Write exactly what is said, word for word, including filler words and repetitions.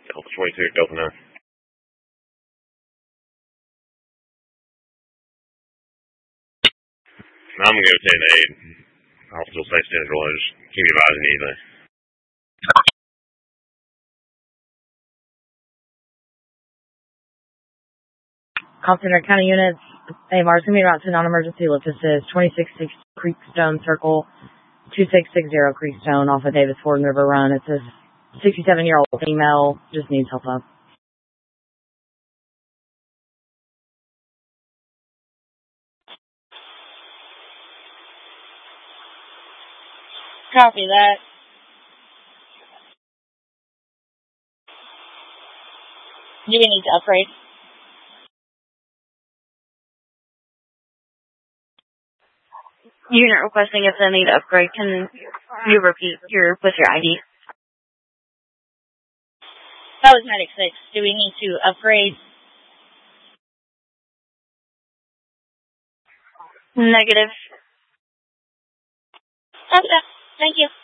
Delta twenty-six, Delta nine. I'm going to go ten eight. I'll still stay central. I just keep you advising anything. Call Center County units. A M R is going to be route to non-emergency lift assist, twenty-six sixty Creekstone Circle, two six six zero Creekstone off of Davis Ford and River Run. It's a sixty-seven-year-old female, just needs help up. Copy that. Do we need to upgrade? Unit requesting if they need to upgrade. Can you repeat your with your I D? That was Medic six. Do we need to upgrade? Negative. Okay. Thank you.